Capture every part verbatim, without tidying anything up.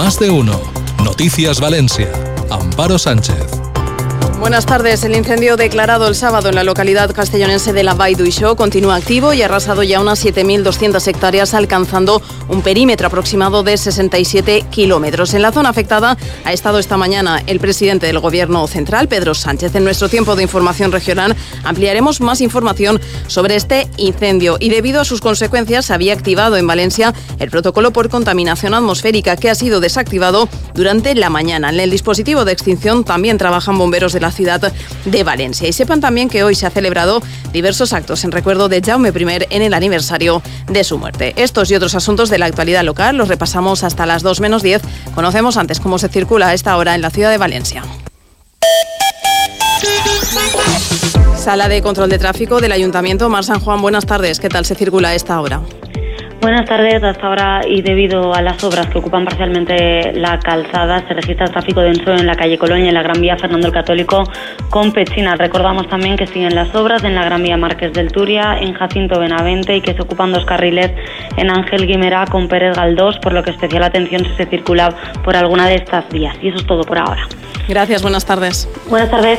Más de uno. Noticias Valencia. Amparo Sánchez. Buenas tardes. El incendio declarado el sábado en la localidad castellonense de la Vall d'Uixó continúa activo y ha arrasado ya unas siete mil doscientas hectáreas, alcanzando un perímetro aproximado de sesenta y siete kilómetros. En la zona afectada ha estado esta mañana el presidente del Gobierno central, Pedro Sánchez. En nuestro tiempo de información regional ampliaremos más información sobre este incendio y debido a sus consecuencias se había activado en Valencia el protocolo por contaminación atmosférica que ha sido desactivado durante la mañana. En el dispositivo de extinción también trabajan bomberos de la ciudad de Valencia. Y sepan también que hoy se ha celebrado diversos actos en recuerdo de Jaume primero en el aniversario de su muerte. Estos y otros asuntos de la actualidad local los repasamos hasta las dos menos diez. Conocemos antes cómo se circula a esta hora en la ciudad de Valencia. Sala de control de tráfico del Ayuntamiento. Mar San Juan, buenas tardes. ¿Qué tal se circula a esta hora? Buenas tardes. Hasta ahora y debido a las obras que ocupan parcialmente la calzada, se registra tráfico denso en la calle Colón y en la Gran Vía Fernando el Católico con Pechina. Recordamos también que siguen las obras en la Gran Vía Marqués del Turia, en Jacinto Benavente y que se ocupan dos carriles en Ángel Guimerá con Pérez Galdós, por lo que especial atención si se circula por alguna de estas vías. Y eso es todo por ahora. Gracias, buenas tardes. Buenas tardes.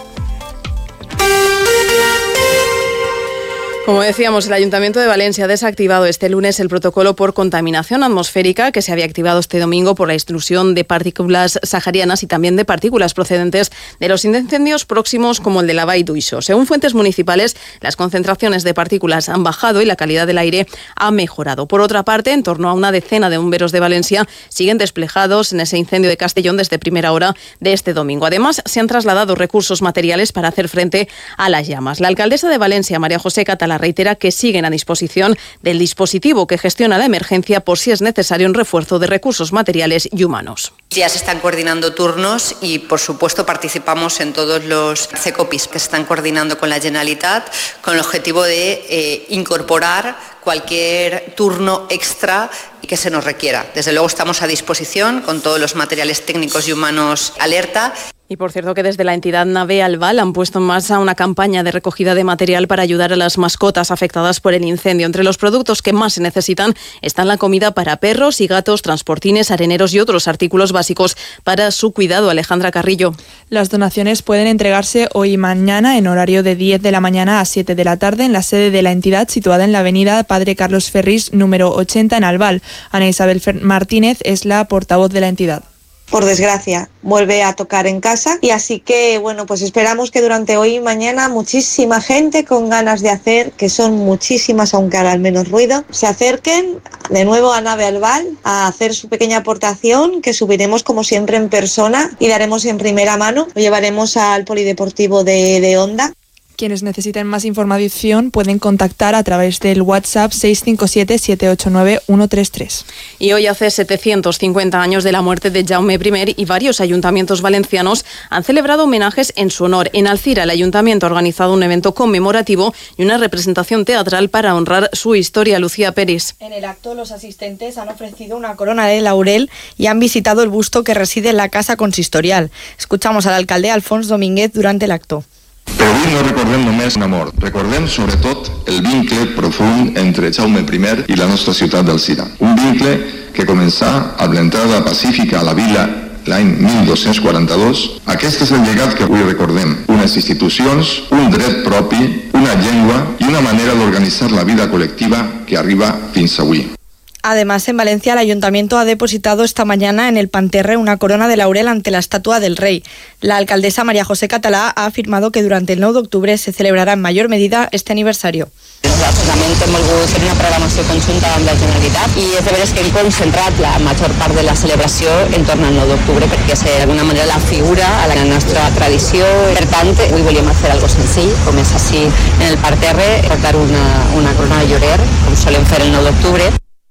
Como decíamos, el Ayuntamiento de Valencia ha desactivado este lunes el protocolo por contaminación atmosférica que se había activado este domingo por la exclusión de partículas saharianas y también de partículas procedentes de los incendios próximos como el de la Vall d'Uixó. Según fuentes municipales, las concentraciones de partículas han bajado y la calidad del aire ha mejorado. Por otra parte, en torno a una decena de bomberos de Valencia siguen desplegados en ese incendio de Castellón desde primera hora de este domingo. Además, se han trasladado recursos materiales para hacer frente a las llamas. La alcaldesa de Valencia, María José Catalá, reitera que siguen a disposición del dispositivo que gestiona la emergencia por si es necesario un refuerzo de recursos materiales y humanos. Ya se están coordinando turnos y, por supuesto, participamos en todos los CECOPIs que se están coordinando con la Generalitat con el objetivo de eh, incorporar cualquier turno extra que se nos requiera. Desde luego estamos a disposición con todos los materiales técnicos y humanos alerta. Y por cierto que desde la entidad Nave Alval han puesto en marcha una campaña de recogida de material para ayudar a las mascotas afectadas por el incendio. Entre los productos que más se necesitan están la comida para perros y gatos, transportines, areneros y otros artículos básicos para su cuidado. Alejandra Carrillo. Las donaciones pueden entregarse hoy y mañana en horario de diez de la mañana a siete de la tarde en la sede de la entidad situada en la avenida Padre Carlos Ferrís número ochenta en Alval. Ana Isabel Martínez es la portavoz de la entidad. Por desgracia, vuelve a tocar en casa y así que, bueno, pues esperamos que durante hoy y mañana muchísima gente con ganas de hacer, que son muchísimas aunque hagan menos ruido, se acerquen de nuevo a Nave Alval a hacer su pequeña aportación que subiremos como siempre en persona y daremos en primera mano. Lo llevaremos al Polideportivo de, de Onda. Quienes necesiten más información pueden contactar a través del WhatsApp seis cinco siete, siete ocho nueve, uno tres tres. Y hoy hace setecientos cincuenta años de la muerte de Jaume primero y varios ayuntamientos valencianos han celebrado homenajes en su honor. En Alcira, el ayuntamiento ha organizado un evento conmemorativo y una representación teatral para honrar su historia. Lucía Peris. En el acto, los asistentes han ofrecido una corona de laurel y han visitado el busto que reside en la casa consistorial. Escuchamos al alcalde Alfons Domínguez durante el acto. Però avui no recordem només un amor, recordem sobretot el vincle profund entre Jaume primero i la nostra ciutat d'Alcira. Un vincle que començà amb l'entrada pacífica a la vila l'any mil dos-cents quaranta-dos. Aquest és el llegat que avui recordem. Unes institucions, un dret propi, una llengua i una manera d'organitzar la vida col·lectiva que arriba fins avui. Además, en Valencia, el Ayuntamiento ha depositado esta mañana en el Panterre una corona de laurel ante la estatua del rey. La alcaldesa María José Catalá ha afirmado que durante el nou d'octubre se celebrarà en mayor medida este aniversario. Bàsicament hem volgut fer una programació conjunta amb la Generalitat i és de veres que hem concentrat la major part de la celebració en torn al nou d'octubre perquè és d'alguna manera la figura a la nostra tradició. Per tant, avui volíem fer algo senzill, com és així en el Parterre, portar una, una corona de llorer, com solem fer el nou d'octubre.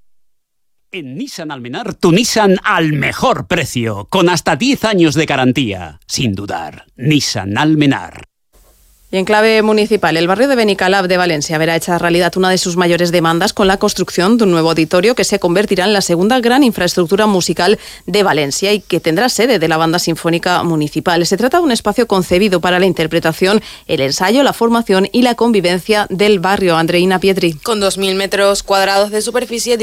En Nissan Almenar, tu Nissan al mejor precio, con hasta diez años de garantía. Sin dudar, Nissan Almenar. Y en clave municipal, el barrio de Benicalab de Valencia verá hecha realidad una de sus mayores demandas con la construcción de un nuevo auditorio que se convertirá en la segunda gran infraestructura musical de Valencia y que tendrá sede de la Banda Sinfónica Municipal. Se trata de un espacio concebido para la interpretación, el ensayo, la formación y la convivencia del barrio. Andreina Pietri. Con dos mil metros cuadrados de superficie